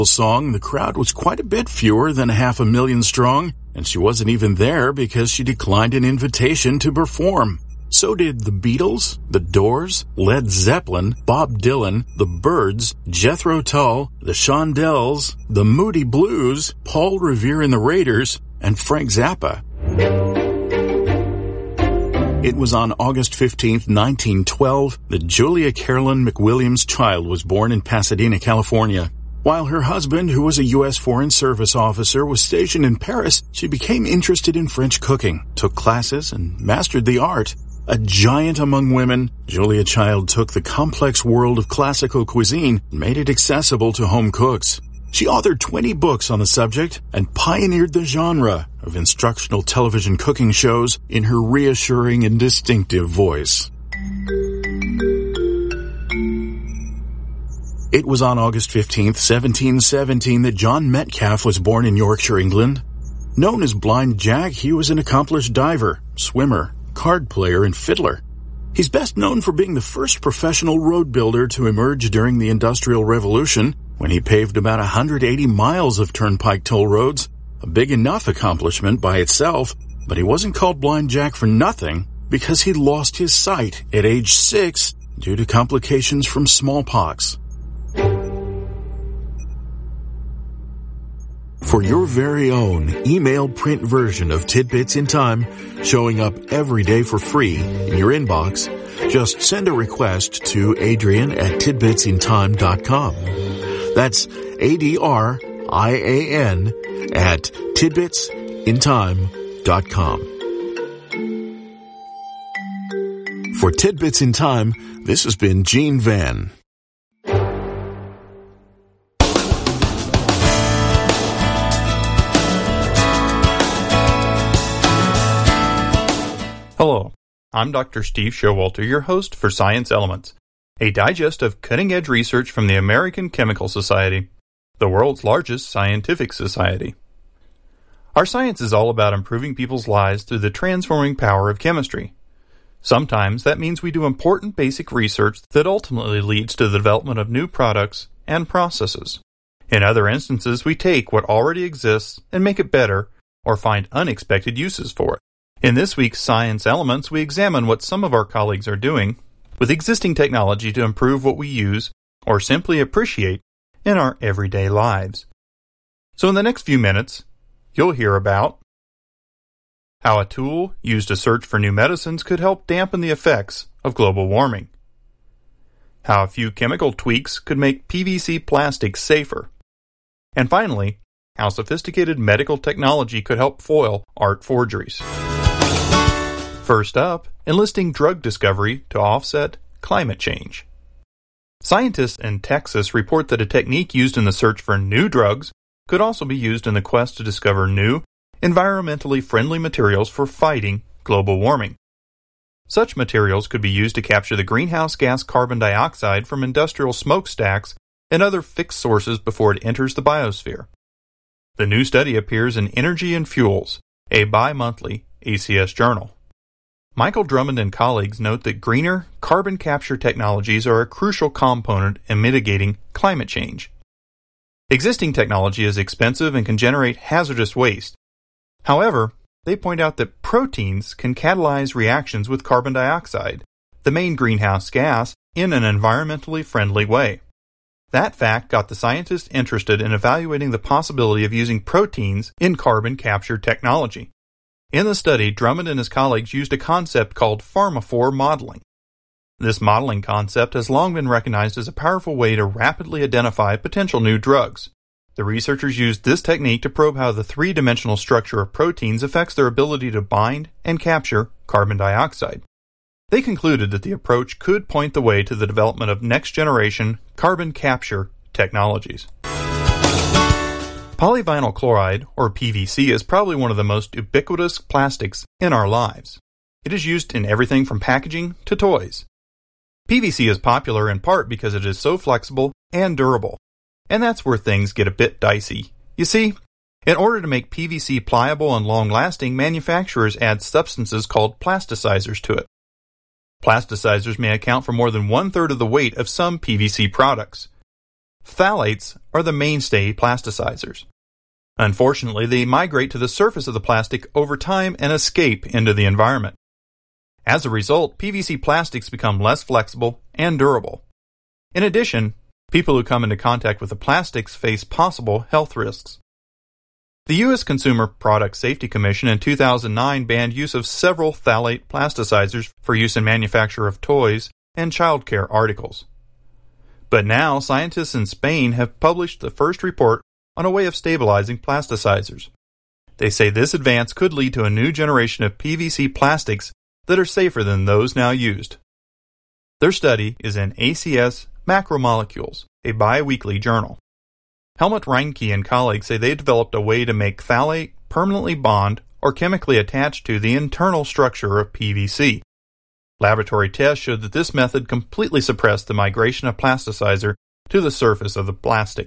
song, the crowd was quite a bit fewer than 500,000 strong, and she wasn't even there because she declined an invitation to perform. So did the Beatles, the Doors, Led Zeppelin, Bob Dylan, the Byrds, Jethro Tull, the Shondells, the Moody Blues, Paul Revere and the Raiders, and Frank Zappa. It was on August 15, 1912, that Julia Carolyn McWilliams Child was born in Pasadena, California. While her husband, who was a U.S. Foreign Service officer, was stationed in Paris, she became interested in French cooking, took classes, and mastered the art. A giant among women, Julia Child took the complex world of classical cuisine and made it accessible to home cooks. She authored 20 books on the subject and pioneered the genre of instructional television cooking shows in her reassuring and distinctive voice. It was on August 15, 1717, that John Metcalfe was born in Yorkshire, England. Known as Blind Jack, he was an accomplished diver, swimmer, card player, and fiddler. He's best known for being the first professional road builder to emerge during the Industrial Revolution, when he paved about 180 miles of turnpike toll roads, a big enough accomplishment by itself, but he wasn't called Blind Jack for nothing, because he lost his sight at age 6 due to complications from smallpox. For your very own email print version of Tidbits in Time, showing up every day for free in your inbox, just send a request to Adrian@tidbitsintime.com. That's ADRIAN at tidbitsintime.com. For Tidbits in Time, this has been Gene Van. Hello, I'm Dr. Steve Showalter, your host for Science Elements, a digest of cutting-edge research from the American Chemical Society, the world's largest scientific society. Our science is all about improving people's lives through the transforming power of chemistry. Sometimes that means we do important basic research that ultimately leads to the development of new products and processes. In other instances, we take what already exists and make it better or find unexpected uses for it. In this week's Science Elements, we examine what some of our colleagues are doing with existing technology to improve what we use or simply appreciate in our everyday lives. So in the next few minutes, you'll hear about how a tool used to search for new medicines could help dampen the effects of global warming, how a few chemical tweaks could make PVC plastics safer, and finally, how sophisticated medical technology could help foil art forgeries. First up, enlisting drug discovery to offset climate change. Scientists in Texas report that a technique used in the search for new drugs could also be used in the quest to discover new, environmentally friendly materials for fighting global warming. Such materials could be used to capture the greenhouse gas carbon dioxide from industrial smokestacks and other fixed sources before it enters the biosphere. The new study appears in Energy and Fuels, a bi-monthly ACS journal. Michael Drummond and colleagues note that greener carbon capture technologies are a crucial component in mitigating climate change. Existing technology is expensive and can generate hazardous waste. However, they point out that proteins can catalyze reactions with carbon dioxide, the main greenhouse gas, in an environmentally friendly way. That fact got the scientists interested in evaluating the possibility of using proteins in carbon capture technology. In the study, Drummond and his colleagues used a concept called pharmaphore modeling. This modeling concept has long been recognized as a powerful way to rapidly identify potential new drugs. The researchers used this technique to probe how the three-dimensional structure of proteins affects their ability to bind and capture carbon dioxide. They concluded that the approach could point the way to the development of next-generation carbon capture technologies. Polyvinyl chloride, or PVC, is probably one of the most ubiquitous plastics in our lives. It is used in everything from packaging to toys. PVC is popular in part because it is so flexible and durable. And that's where things get a bit dicey. You see, in order to make PVC pliable and long-lasting, manufacturers add substances called plasticizers to it. Plasticizers may account for more than one-third of the weight of some PVC products. phthalates are the mainstay plasticizers. Unfortunately, they migrate to the surface of the plastic over time and escape into the environment. As a result, PVC plastics become less flexible and durable. In addition, people who come into contact with the plastics face possible health risks. The U.S. Consumer Product Safety Commission in 2009 banned use of several phthalate plasticizers for use in manufacture of toys and child care articles. But now, scientists in Spain have published the first report on a way of stabilizing plasticizers. They say this advance could lead to a new generation of PVC plastics that are safer than those now used. Their study is in ACS Macromolecules, a bi-weekly journal. Helmut Reinke and colleagues say they developed a way to make phthalate permanently bond or chemically attach to the internal structure of PVC. Laboratory tests showed that this method completely suppressed the migration of plasticizer to the surface of the plastic.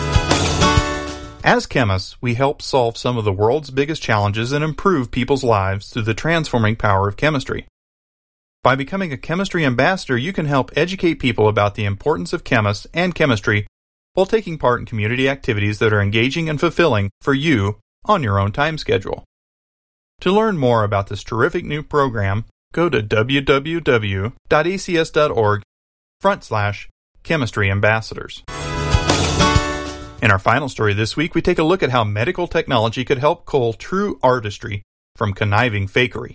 As chemists, we help solve some of the world's biggest challenges and improve people's lives through the transforming power of chemistry. By becoming a chemistry ambassador, you can help educate people about the importance of chemists and chemistry while taking part in community activities that are engaging and fulfilling for you on your own time schedule. To learn more about this terrific new program, go to www.acs.org/chemistry ambassadors. In our final story this week, we take a look at how medical technology could help cull true artistry from conniving fakery.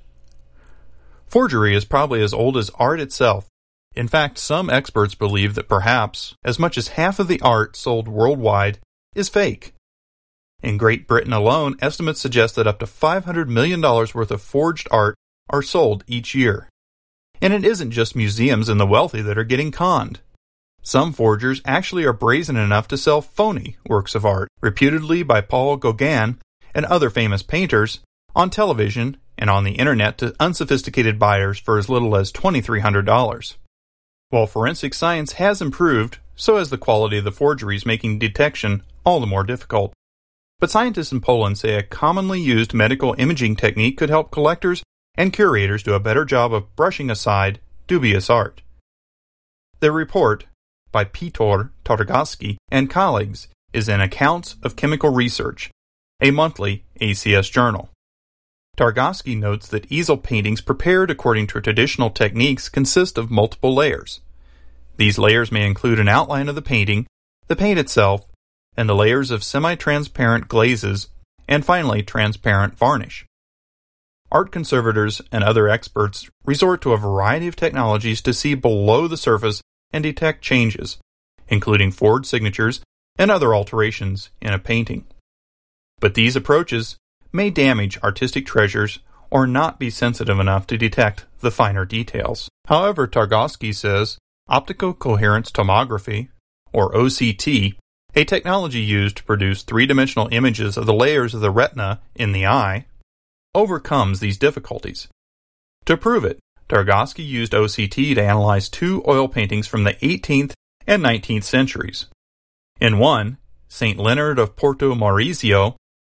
Forgery is probably as old as art itself. In fact, some experts believe that perhaps as much as half of the art sold worldwide is fake. In Great Britain alone, estimates suggest that up to $500 million worth of forged art are sold each year. And it isn't just museums and the wealthy that are getting conned. Some forgers actually are brazen enough to sell phony works of art, reputedly by Paul Gauguin and other famous painters, on television and on the internet to unsophisticated buyers for as little as $2,300. While forensic science has improved, so has the quality of the forgeries, making detection all the more difficult. But scientists in Poland say a commonly used medical imaging technique could help collectors and curators do a better job of brushing aside dubious art. Their report, by Piotr Targowski and colleagues, is in Accounts of Chemical Research, a monthly ACS journal. Targowski notes that easel paintings prepared according to traditional techniques consist of multiple layers. These layers may include an outline of the painting, the paint itself, and the layers of semi-transparent glazes, and finally transparent varnish. Art conservators and other experts resort to a variety of technologies to see below the surface and detect changes, including forged signatures and other alterations in a painting. But these approaches may damage artistic treasures or not be sensitive enough to detect the finer details. However, Targowski says, optical coherence tomography, or OCT, a technology used to produce three-dimensional images of the layers of the retina in the eye, overcomes these difficulties. To prove it, Targowski used OCT to analyze two oil paintings from the 18th and 19th centuries. In one, St. Leonard of Porto Maurizio,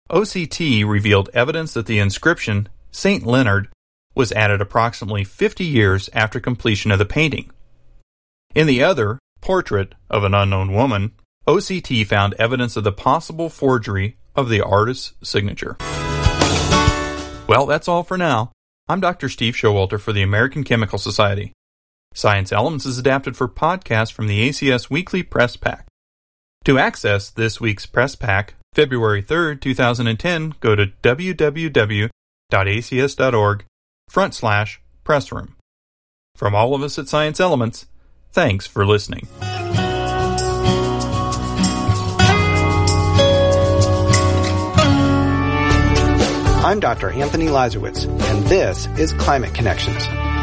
OCT revealed evidence that the inscription, St. Leonard, was added approximately 50 years after completion of the painting. In the other, Portrait of an Unknown Woman, OCT found evidence of the possible forgery of the artist's signature. Well, that's all for now. I'm Dr. Steve Showalter for the American Chemical Society. Science Elements is adapted for podcast from the ACS Weekly Press Pack. To access this week's Press Pack, February 3rd, 2010, go to www.acs.org/pressroom. From all of us at Science Elements, thanks for listening. I'm Dr. Anthony Lazarowitz, and this is Climate Connections.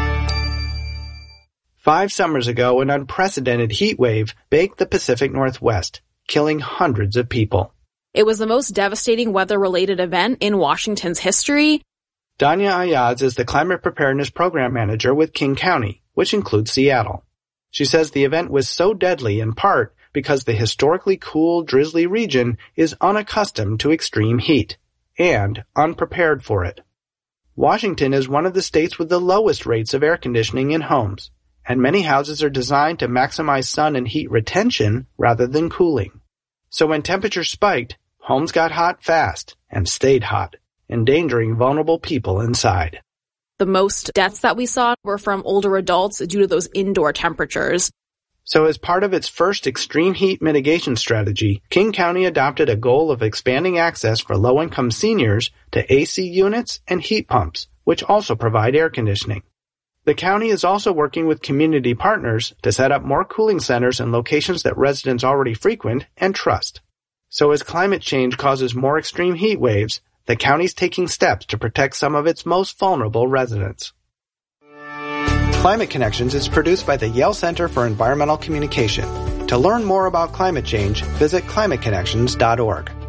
5 summers ago, an unprecedented heat wave baked the Pacific Northwest, killing hundreds of people. It was the most devastating weather-related event in Washington's history. Danya Ayaz is the Climate Preparedness Program Manager with King County, which includes Seattle. She says the event was so deadly in part because the historically cool, drizzly region is unaccustomed to extreme heat and unprepared for it. Washington is one of the states with the lowest rates of air conditioning in homes, and many houses are designed to maximize sun and heat retention rather than cooling. So when temperatures spiked, homes got hot fast and stayed hot, endangering vulnerable people inside. The most deaths that we saw were from older adults due to those indoor temperatures. So as part of its first extreme heat mitigation strategy, King County adopted a goal of expanding access for low-income seniors to AC units and heat pumps, which also provide air conditioning. The county is also working with community partners to set up more cooling centers in locations that residents already frequent and trust. So as climate change causes more extreme heat waves, the county's taking steps to protect some of its most vulnerable residents. Climate Connections is produced by the Yale Center for Environmental Communication. To learn more about climate change, visit climateconnections.org.